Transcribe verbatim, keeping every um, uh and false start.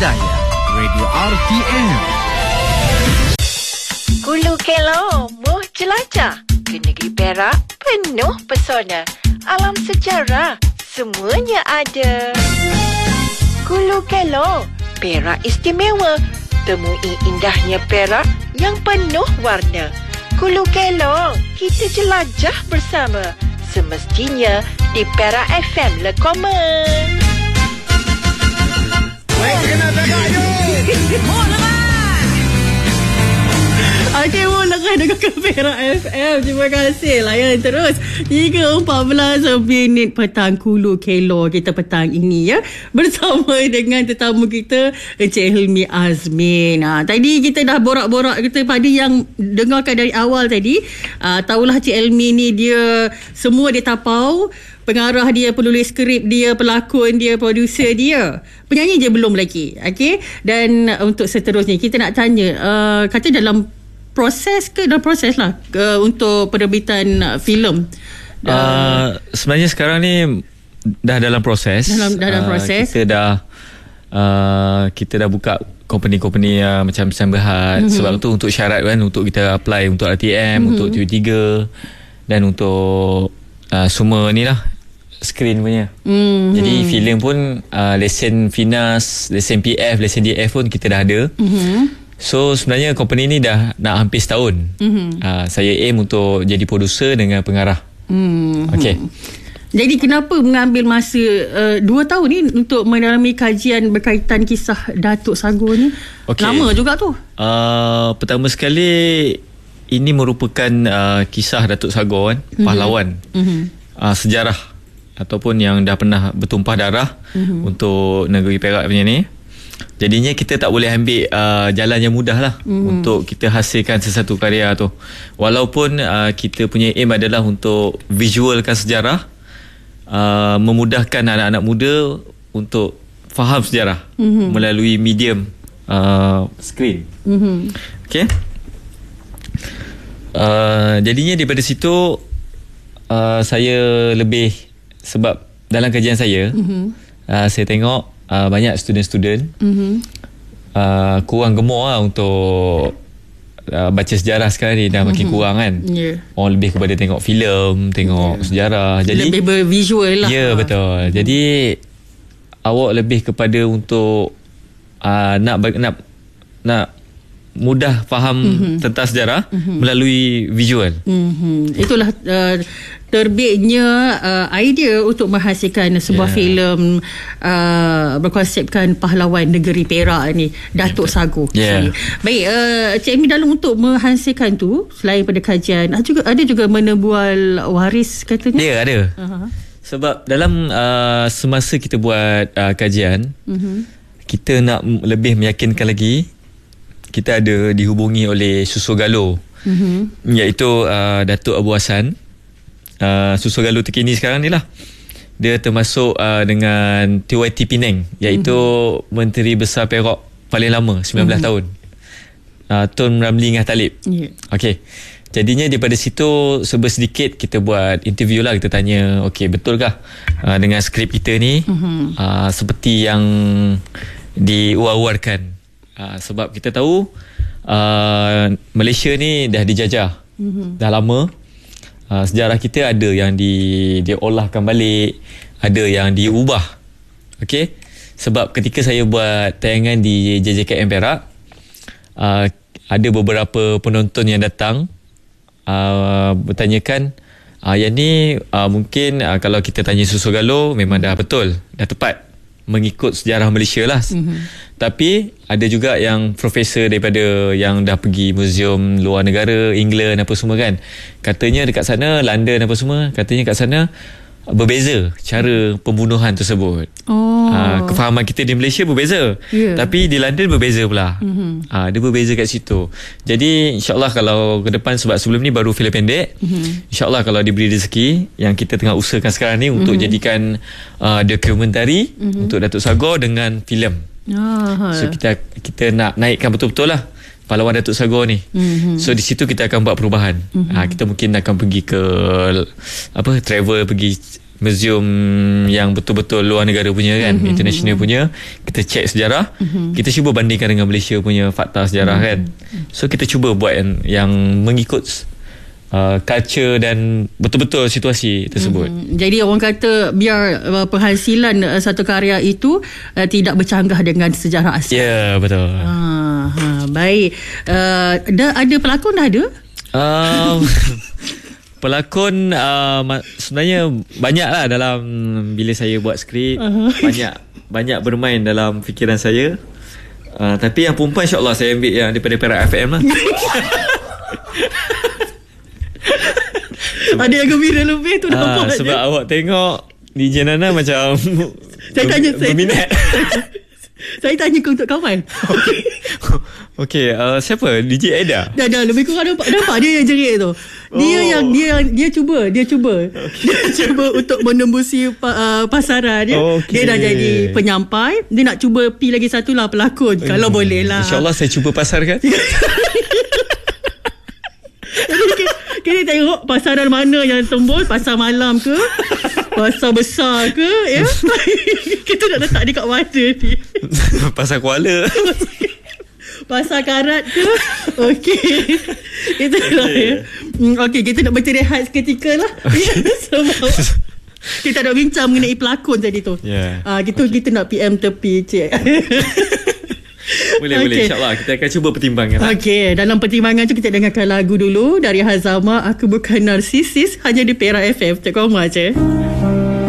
Hidayah, Radio R T M. Hulu Kelong, muh jelajah ke negeri Perak, penuh pesona. Alam sejarah, semuanya ada. Hulu Kelong, Perak istimewa. Temui indahnya Perak yang penuh warna. Hulu Kelong, kita jelajah bersama. Semestinya di Perak F M Lekomen. Baik, kenal Perak, yuk! Okey, mulakan dengan Perak F M. Terima kasih. Layan terus tiga empat belas minit petang Hulu Kelong kita petang ini ya. Bersama dengan tetamu kita Encik Hilmi Azmin. Ha, tadi kita dah borak-borak kita pada yang dengarkan dari awal tadi. Ha, tahulah Encik Hilmi ni dia semua dia tapau. Pengarah dia, penulis skrip dia, pelakon dia, producer dia. Penyanyi je belum lagi. Okey. Dan untuk seterusnya kita nak tanya uh, kata dalam proses ke dalam proses lah uh, untuk penerbitan uh, filem. Uh, sebenarnya sekarang ni dah dalam proses. Dalam dalam proses. Uh, kita dah uh, kita dah buka company-company uh, macam Samberhad. Mm-hmm. Sebab tu untuk syarat kan untuk kita apply untuk R T M, mm-hmm. untuk T V tiga dan untuk uh, semua ni lah skrin punya. Mm-hmm. Jadi filem pun uh, lesen Finas, lesen P F, lesen D F pun kita dah ada. Mm-hmm. So sebenarnya company ni dah nak hampir setahun. Mm-hmm. uh, Saya aim untuk jadi producer dengan pengarah. Mm-hmm. Okay. Jadi kenapa mengambil masa uh, dua tahun ni untuk mendalami kajian berkaitan kisah Datuk Sagor ni? Okay. Lama juga tu. uh, Pertama sekali ini merupakan uh, kisah Datuk Sagor kan, mm-hmm. pahlawan. Mm-hmm. uh, Sejarah ataupun yang dah pernah bertumpah darah mm-hmm. untuk negeri Perak punya ni. Jadinya kita tak boleh ambil uh, jalan yang mudah lah mm. untuk kita hasilkan sesuatu karya tu. Walaupun uh, kita punya aim adalah untuk visualkan sejarah, uh, memudahkan anak-anak muda untuk faham sejarah mm-hmm. melalui medium uh, screen. Mm-hmm. Okay. Uh, jadinya daripada situ uh, saya lebih, sebab dalam kajian saya mm-hmm. uh, saya tengok Uh, banyak student-student mm-hmm. uh, kurang gemar lah untuk uh, baca sejarah sekarang ni. Dah makin mm-hmm. kurang kan. Yeah. Orang lebih kepada tengok filem, tengok yeah. sejarah. Jadi lebih bervisual lah. Ya, yeah, betul. Jadi awak lebih kepada untuk uh, nak nak nak mudah faham mm-hmm. tentang sejarah mm-hmm. melalui visual. Mm-hmm. Itulah uh, terbitnya uh, idea untuk menghasilkan sebuah yeah. filem uh, berkonsepkan pahlawan negeri Perak ni, Datuk yeah. Sagor. Yeah. Baik, uh, Cik Amy, dalam untuk menghasilkan tu, selain pada kajian, ada juga ada juga menebual waris katanya. Ya, yeah, ada. Uh-huh. Sebab dalam uh, semasa kita buat uh, kajian, mm-hmm. kita nak lebih meyakinkan lagi. Kita ada dihubungi oleh Susur Galo, mm-hmm. iaitu uh, Datuk Abu Hassan. uh, Susur Galo terkini sekarang ni lah. Dia termasuk uh, dengan T Y T Penang, iaitu mm-hmm. Menteri Besar Perak paling lama, sembilan belas mm-hmm. tahun, uh, Tun Ramli Ngah Talib. Yeah. Okay. Jadinya daripada situ serba sedikit kita buat interview lah. Kita tanya, okay, betulkah uh, dengan skrip kita ni mm-hmm. uh, seperti yang diuar-uarkan? Uh, sebab kita tahu uh, Malaysia ni dah dijajah mm-hmm. dah lama. uh, Sejarah kita ada yang di, diolahkan balik, ada yang diubah. Okay. Sebab ketika saya buat tayangan di J J K M Perak, uh, ada beberapa penonton yang datang uh, bertanyakan, uh, yang ni uh, mungkin uh, kalau kita tanya Susur Galo memang dah betul, dah tepat mengikut sejarah Malaysia lah. Mm-hmm. Tapi ada juga yang profesor daripada yang dah pergi muzium luar negara, England apa semua kan, katanya dekat sana, London apa semua, katanya kat sana berbeza cara pembunuhan tersebut. Oh. Ha, kefahaman kita di Malaysia berbeza, yeah. tapi di London berbeza pula. Mm-hmm. Ha, dia berbeza kat situ. Jadi insyaAllah kalau ke depan, sebab sebelum ni baru filem pendek, mm-hmm. insyaAllah kalau diberi rezeki, yang kita tengah usahakan sekarang ni untuk mm-hmm. jadikan uh, dokumentari mm-hmm. untuk Datuk Sagor dengan filem. Oh, so kita kita nak naikkan betul-betul lah pahlawan Datuk Sagor ni. Mm-hmm. So di situ kita akan buat perubahan. Mm-hmm. Ha, kita mungkin akan pergi ke apa, travel, pergi museum yang betul-betul luar negara punya kan, mm-hmm. international punya. Kita check sejarah, mm-hmm. kita cuba bandingkan dengan Malaysia punya fakta sejarah, mm-hmm. kan. So kita cuba buat yang, yang mengikut uh, culture dan betul-betul situasi tersebut. Mm-hmm. Jadi orang kata biar uh, penghasilan uh, satu karya itu uh, tidak bercanggah dengan sejarah asal. Ya, yeah, betul. Ha, ha, baik. Uh, dah ada pelakon dah ada? Um, pelakon uh, sebenarnya banyak lah dalam bila saya buat skrip. Uh-huh. Banyak banyak bermain dalam fikiran saya. Uh, tapi yang perempuan insyaAllah saya ambil yang daripada Perak F M lah. Ada yang gembira lebih tu nampak. Uh, sebab je. Awak tengok D J Nana macam saya tanya, berminat. Saya, saya tanya ke untuk kawan. Okey. Okey, uh, siapa? D J Eda? Dah dah lebih kurang nampak, nampak dia yang jerit tu. Dia oh. yang dia dia cuba, dia cuba. Okay. Dia cuba untuk menembusi uh, pasaran dia. Okay. Dia dah jadi penyampai, dia nak cuba pi lagi satu lah pelakon hmm. kalau boleh lah. InsyaAllah saya cuba pasarkan. Jadi kita tengok pasaran mana yang tembus, pasar malam ke, pasar besar ke, ya. Kita nak letak dekat mana ni? Pasar Kuala. Pasar Karat ke? Okey. Kita lah ya. Okey, kita nak bercerehat seketika lah. Sebab kita nak bincang mengenai pelakon tadi tu. Yeah. Uh, kita, okay. kita nak P M tepi, cik. Boleh, okay. boleh. InsyaAllah kita akan cuba pertimbangkan. Okey, dalam pertimbangan tu kita dengarkan lagu dulu dari Hazama, Aku Bukan Narsisis, hanya di Perak F M. Cik Komar, cik.